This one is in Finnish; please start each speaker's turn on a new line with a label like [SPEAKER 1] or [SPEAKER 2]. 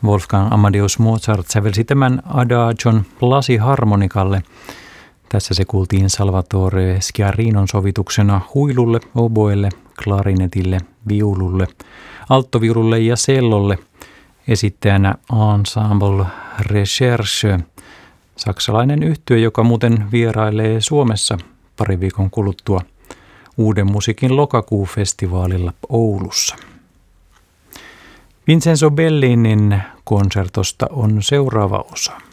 [SPEAKER 1] Wolfgang Amadeus Mozart sävelsi tämän adagion lasiharmonikalle. Tässä se kuultiin Salvatore Schiarinon sovituksena huilulle, oboelle, klarinetille, viululle, alttoviululle ja cellolle. Esittäjänä Ensemble Recherche, saksalainen yhtye, joka muuten vierailee Suomessa pari viikon kuluttua Uuden musiikin lokakuufestivaalilla Oulussa. Vincenzo Bellinin konsertosta on seuraava osa.